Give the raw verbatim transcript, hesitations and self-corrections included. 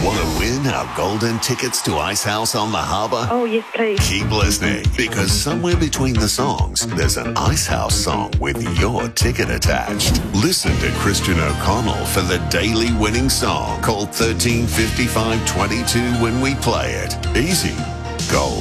Want to win our golden tickets to Ice House on the Harbour? Oh, yes, please. Keep listening, because somewhere between the songs, there's an Ice House song with your ticket attached. Listen to Christian O'Connell for the daily winning song. Call thirteen fifty-five twenty-two when we play it. Easy. Gold.